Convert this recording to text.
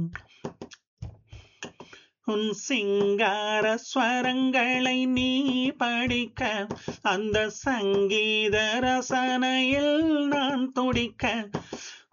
உன் சிங்கார ஸ்வரங்களை நீ படிக்க, அந்த சங்கீத ரசனையில் நான் துடிக்க,